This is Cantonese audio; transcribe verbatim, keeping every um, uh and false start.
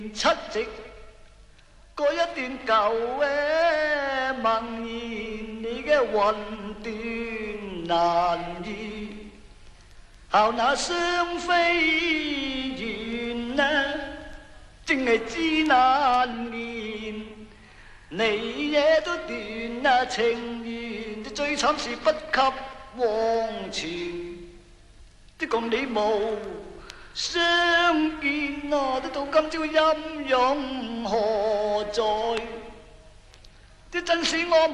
七夕嗰一段舊嘅盟言，你嘅魂斷難移，效那雙飛燕啊，正係知難眠。你也都斷啊情緣，最慘是不給黃泉，即共你無相見啊！到今朝陰陽何在？即真使我